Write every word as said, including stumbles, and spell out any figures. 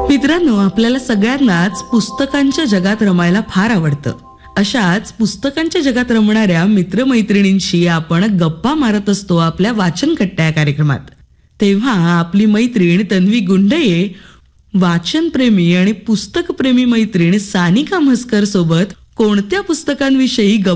मित्रांनो, आपल्याला सगळ्यांनाच पुस्तकांच्या जगात रमायला फार आवडतं. अशाच पुस्तकांच्या जगात रमणाऱ्या मित्रमैत्रिणींशी आपण गप्पा मारत असतो आपल्या वाचन कट्टा या कार्यक्रमात. तेव्हा आपली मैत्रीण तन्वी गुंडये वाचनप्रेमी आणि पुस्तकप्रेमी मैत्रीण सानिका म्हसकर सोबत कोणत्या पुस्तकांविषयी